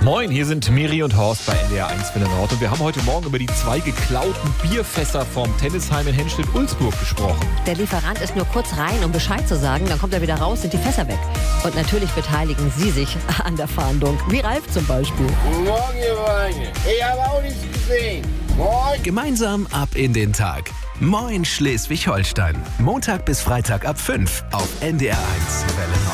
Moin, hier sind Miri und Horst bei NDR 1 Welle Nord und wir haben heute Morgen über die 2 geklauten Bierfässer vom Tennisheim in Henstedt-Ulzburg gesprochen. Der Lieferant ist nur kurz rein, um Bescheid zu sagen, dann kommt er wieder raus, sind die Fässer weg. Und natürlich beteiligen Sie sich an der Fahndung, wie Ralf zum Beispiel. Guten Morgen, ihr Weine. Ich habe auch nichts gesehen. Moin. Gemeinsam ab in den Tag. Moin Schleswig-Holstein. Montag bis Freitag ab 5 auf NDR 1 Welle Nord.